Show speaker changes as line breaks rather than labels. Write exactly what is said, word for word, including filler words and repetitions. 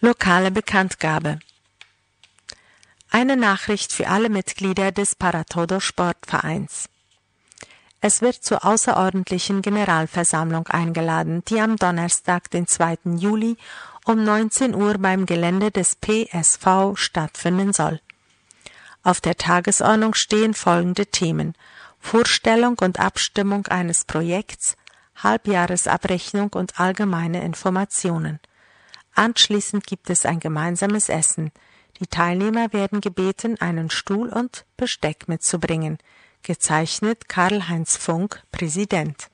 Lokale Bekanntgabe. Eine Nachricht für alle Mitglieder des Para-Todo Sportvereins. Es wird zur außerordentlichen Generalversammlung eingeladen, die am Donnerstag, den zweiten Juli um neunzehn Uhr beim Gelände des P S V stattfinden soll. Auf der Tagesordnung stehen folgende Themen: Vorstellung und Abstimmung eines Projekts, Halbjahresabrechnung und allgemeine Informationen. Anschließend gibt es ein gemeinsames Essen. Die Teilnehmer werden gebeten, einen Stuhl und Besteck mitzubringen. Gezeichnet Karl-Heinz Funk, Präsident.